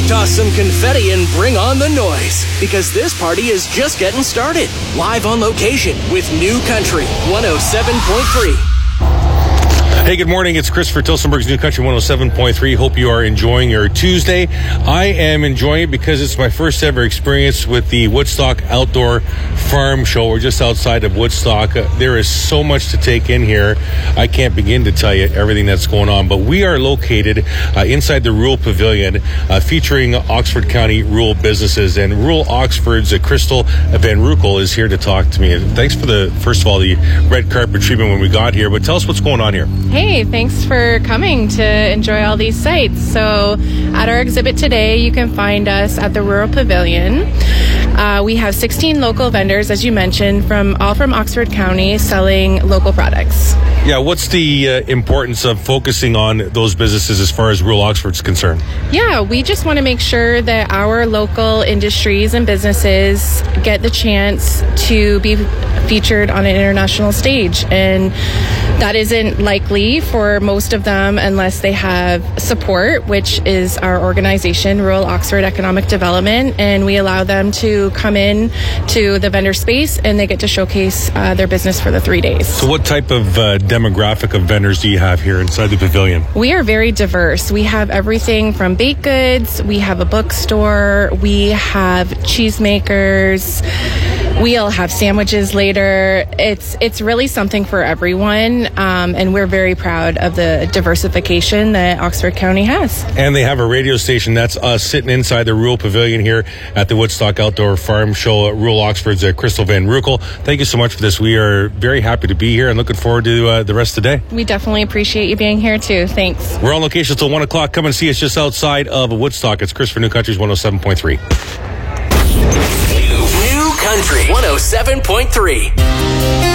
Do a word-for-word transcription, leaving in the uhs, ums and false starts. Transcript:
Toss some confetti and bring on the noise, because this party is just getting started. Live on location with New Country one oh seven point three. Hey, good morning. It's Christopher Tilsonberg's New Country one oh seven point three. Hope you are enjoying your Tuesday. I am enjoying it because it's my first ever experience with the Woodstock Outdoor Farm Show. We're just outside of Woodstock. Uh, there is so much to take in here. I can't begin to tell you everything that's going on, but we are located uh, inside the Rural Pavilion uh, featuring Oxford County rural businesses, and Rural Oxford's uh, Crystal Van Rukel is here to talk to me. Thanks for the, first of all, the red carpet treatment when we got here, but tell us what's going on here. Hey, thanks for coming to enjoy all these sites. So at our exhibit today, you can find us at the Rural Pavilion. Uh, we have sixteen local vendors, as you mentioned, from all from Oxford County selling local products. Yeah, what's the uh, importance of focusing on those businesses as far as rural Oxford's concerned? Yeah, we just want to make sure that our local industries and businesses get the chance to be featured on an international stage, and that isn't likely for most of them unless they have support, which is our organization, Rural Oxford Economic Development, and we allow them to come in to the vendor space and they get to showcase uh, their business for the three days. So what type of uh, demographic of vendors do you have here inside the pavilion? We are very diverse. We have everything from baked goods, we have a bookstore, we have cheesemakers, we'll have sandwiches later. It's it's really something for everyone, um, and we're very proud of the diversification that Oxford County has. And they have a radio station. That's us sitting inside the Rural Pavilion here at the Woodstock Outdoor Farm Show. Rural Oxford's uh, Crystal Van Rukel. Thank you so much for this. We are very happy to be here and looking forward to uh, the rest of the day. We definitely appreciate you being here too. Thanks. We're on location till one o'clock. Come and see us just outside of Woodstock. It's Chris for New Country's one oh seven point three. New Country one oh seven point three.